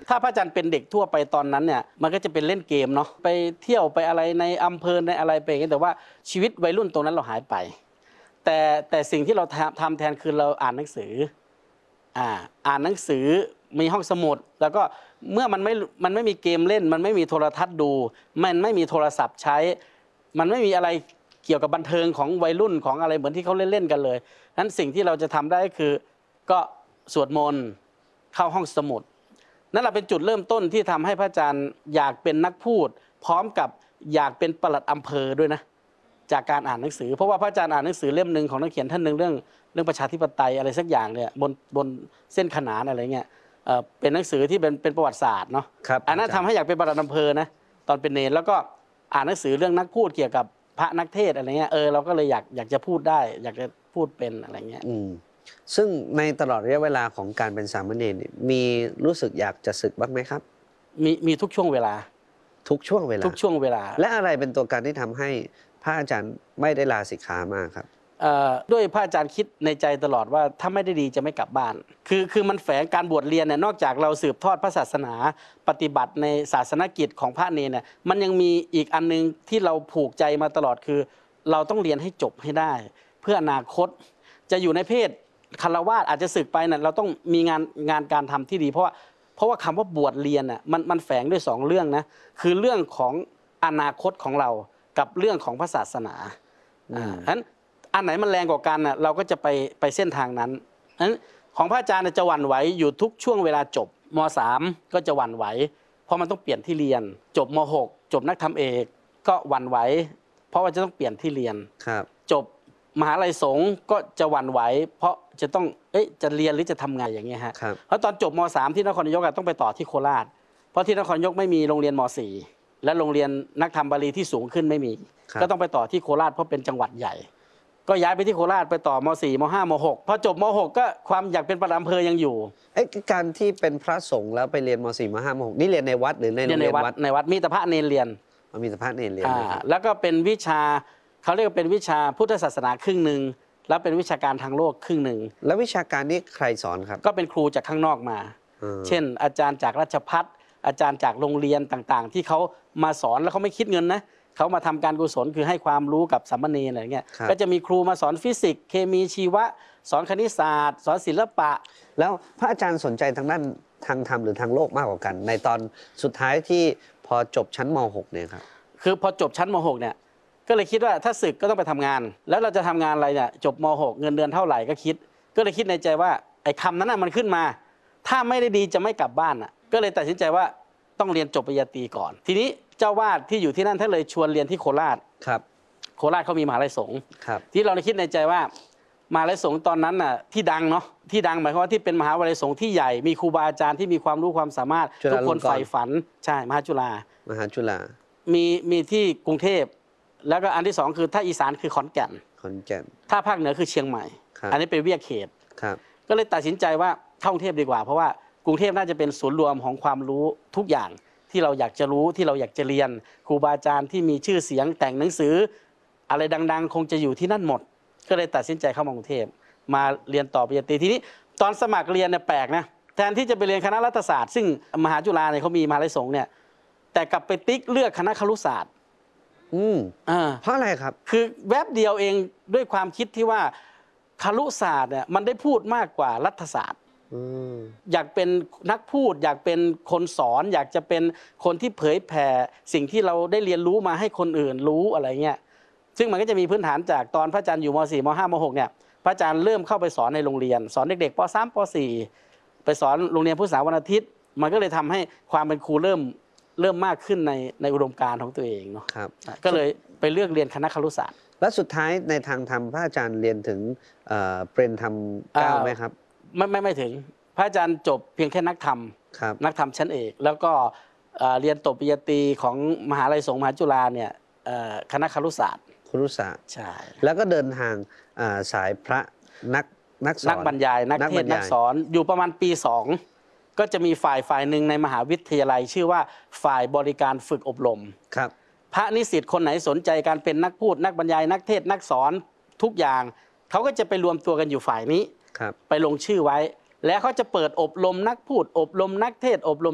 ถ้าพระอาจารย์เป็นเด็กทั่วไปตอนนั้นเนี่ยมันก็จะเป็นเล่นเกมเนาะไปเที่ยวไปอะไรในอำเภอในอะไรไปอย่างเงี้ยแต่ว่าชีวิตวัยรุ่นตรงนั้นเราหายไปแต่สิ่งที่เราทำแทนคือเราอ่านหนังสืออ่านหนังสือมีห้องสมุดแล้วก็เมื่อมันไม่มีเกมเล่นมันไม่มีโทรทัศน์ดูมันไม่มีโทรศัพท์ใช้มันไม่มีอะไรเกี่ยวกับบันเทิงของวัยรุ่นของอะไรเหมือนที่เขาเล่นกันเลยนั้นสิ่งที่เราจะทำได้คือก็สวดมนต์เข้าห้องสมุดนั่นแหละเป็นจุดเริ่มต้นที่ทำให้พระอาจารย์อยากเป็นนักพูดพร้อมกับอยากเป็นปลัดอำเภอด้วยนะจากการอ่านหนังสือเพราะว่าพระอาจารย์อ่านหนังสือเล่มหนึ่งของนักเขียนท่านหนึ่งเรื่องประชาธิปไตยอะไรสักอย่างเนี่ยบนเส้นขนานอะไรเงี้ยเป็นหนังสือที่เป็นประวัติศาสตร์เนาะอันนั้นทำให้อยากเป็นปลัดอำเภอนะตอนเป็นเนรแล้วก็อ่านหนังสือเรื่องนักพูดเกี่ยวกับพระนักเทศอะไรเงี้ยเราก็เลยอยากจะพูดได้อยากจะพูดเป็นอะไรเงี้ยซึ่งในตลอดระยะเวลาของการเป็นสามเณรมีรู้สึกอยากจะศึกบ้างไหมครับมีทุกช่วงเวลาทุกช่วงเวลาทุกช่วงเวลาและอะไรเป็นตัวการที่ทำให้พระอาจารย์ไม่ได้ลาสิกขามาครับด้วยพระอาจารย์คิดในใจตลอดว่าถ้าไม่ได้ดีจะไม่กลับบ้านคือมันแฝงการบวชเรียนเนี่ยนอกจากเราสืบทอดพระศาสนาปฏิบัติในศาสนกิจของพระเนรเนี่ยมันยังมีอีกอันนึงที่เราผูกใจมาตลอดคือเราต้องเรียนให้จบให้ได้เพื่ออนาคตจะอยู่ในเพศฆราวาสอาจจะศึกไปเนี่ยเราต้องมีงานการทำที่ดีเพราะว่าคำว่าบวชเรียนน่ะมันแฝงด้วย2เรื่องนะคือเรื่องของอนาคตของเรากับเรื่องของพระศาสนาฉะนั้นอันไหนมันแรงกว่ากันน่ะเราก็จะไปเส้นทางนั้นนั้นของพระอาจารย์จะหวั่นไหวอยู่ทุกช่วงเวลาจบม.3 ก็จะหวั่นไหวเพราะมันต้องเปลี่ยนที่เรียนจบม.6 จบนักธรรมเอกก็หวั่นไหวเพราะว่าจะต้องเปลี่ยนที่เรียนจบมหาลัยสงฆ์ก็จะหวั่นไหวเพราะจะต้องจะเรียนหรือจะทำงานอย่างเงี้ยฮะเพราะตอนจบม.3 ที่นครนายกต้องไปต่อที่โคราชเพราะที่นครนายกไม่มีโรงเรียนม.4 และโรงเรียนนักธรรมบาลีที่สูงขึ้นไม่มีก็ต้องไปต่อที่โคราชเพราะเป็นจังหวัดใหญ่ก็ย้ายไปที่โคราชไปต่อม.4 ม.5 ม.6 พอจบม.6 ก็ความอยากเป็นปลัดอำเภอยังอยู่การที่เป็นพระสงฆ์แล้วไปเรียนม.4 ม.5 ม.6 นี่เรียนในวัดหรือในโรงเรียนวัดในวัดมีแต่พระเนรเรียนมีแต่พระเนรเรียนแล้วก็เป็นวิชาเขาเรียกว่าเป็นวิชาพุทธศาสนาครึ่งหนึ่งแล้วเป็นวิชาการทางโลกครึ่งหนึ่งแล้ววิชาการนี้ใครสอนครับก็เป็นครูจากข้างนอกมาเช่นอาจารย์จากราชภัฏอาจารย์จากโรงเรียนต่างๆที่เขามาสอนแล้วเขาไม่คิดเงินนะเขามาทำการกุศลคือให้ความรู้กับสามเณรอะไรเงี้ยก็จะมีครูมาสอนฟิสิกส์เคมีชีวะสอนคณิตศาสตร์สอนศิลปะแล้วพระอาจารย์สนใจทางด้านทางธรรมหรือทางโลกมากกว่ากันในตอนสุดท้ายที่พอจบชั้นม.6 เนี่ยครับคือพอจบชั้นม.6 เนี่ยก็เลยคิดว่าถ้าศึกก็ต้องไปทำงานแล้วเราจะทำงานอะไรเนี่ยจบม.6 เงินเดือนเท่าไหร่ก็เลยคิดในใจว่าไอ้คำนั้นมันขึ้นมาถ้าไม่ได้ดีจะไม่กลับบ้านก็เลยตัดสินใจว่าต้องเรียนจบปริญญาตรีก่อนทีนี้เจ้าวาดที่อยู่ที่นั่นท่านเลยชวนเรียนที่โคราชโคราชเขามีมหาลัยสงฆ์ที่เราคิดในใจว่ามหาลัยสงฆ์ตอนนั้นน่ะที่ดังเนาะที่ดังหมายความว่าที่เป็นมหาวิทยาลัยสงฆ์ที่ใหญ่มีครูบาอาจารย์ที่มีความรู้ความสามารถทุกคนใฝ่ฝันใช่มหาจุฬามีที่กรุงเทพแล้วก็อันที่2คือถ้าอีสานคือขอนแก่นถ้าภาคเหนือคือเชียงใหม่อันนี้เป็นวิทยาเขตก็เลยตัดสินใจว่าเข้ากรุงเทพดีกว่าเพราะว่ากรุงเทพน่าจะเป็นศูนย์รวมของความรู้ทุกอย่างที่เราอยากจะรู้ที่เราอยากจะเรียนครูบาอาจารย์ที่มีชื่อเสียงแต่งหนังสืออะไรดังๆคงจะอยู่ที่นั่นหมดก็เลยตัดสินใจเข้ามากรุงเทพมาเรียนต่อปริญญาตรีทีนี้ตอนสมัครเรียนเนี่ยแปลกนะแทนที่จะไปเรียนคณะรัฐศาสตร์ซึ่งมหาจุฬาเนี่ยเขามีมหาลัยสงฆ์เนี่ยแต่กลับไปติ๊กเลือกคณะครุศาสตร์เพราะอะไรครับคือแวบเดียวเองด้วยความคิดที่ว่าครุศาสตร์เนี่ยมันได้พูดมากกว่ารัฐศาสตร์อยากเป็นนักพูดอยากเป็นคนสอนอยากจะเป็นคนที่เผยแผ่สิ่งที่เราได้เรียนรู้มาให้คนอื่นรู้อะไรเงี้ยซึ่งมันก็จะมีพื้นฐานจากตอนพระอาจารย์อยู่ม.4 ม.5 ม.6 เนี่ยพระอาจารย์เริ่มเข้าไปสอนในโรงเรียนสอนเด็กๆป.3 ป.4 ไปสอนโรงเรียนพุทธศาสนาวันอาทิตย์มันก็เลยทำให้ความเป็นครูเริ่มมากขึ้นในอุดมการณ์ของตัวเองเนาะก็เลยไปเลือกเรียนคณะครุศาสตร์และสุดท้ายในทางธรรมพระอาจารย์เรียนถึงเปรนธรรม9ไหมครับไม่ถึงพระอาจารย์จบเพียงแค่นักธรรมชั้นเอกแล้วก็เรียนจบปริญญาตรีของมหาลัยสงฆ์มหาจุฬาเนี่ยคณะครุศาสตร์ใช่แล้วก็เดินทางสายพระนักบรรยายนักเทศน์นักสอนอยู่ประมาณปี2ก็จะมีฝ่ายหนึ่งในมหาวิทยาลัยชื่อว่าฝ่ายบริการฝึกอบรมพระนิสิตคนไหนสนใจการเป็นนักพูดนักบรรยายนักเทศน์นักสอนทุกอย่างเขาก็จะไปรวมตัวกันอยู่ฝ่ายนี้ไปลงชื่อไว้แล้วเขาจะเปิดอบรมนักพูดอบรมนักเทศน์อบรม